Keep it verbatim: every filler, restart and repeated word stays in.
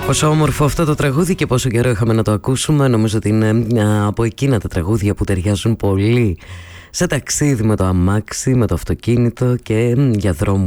Πόσο όμορφο αυτό το τραγούδι και πόσο καιρό είχαμε να το ακούσουμε. Νομίζω ότι είναι από εκείνα τα τραγούδια που ταιριάζουν πολύ σε ταξίδι με το αμάξι, με το αυτοκίνητο και για δρόμους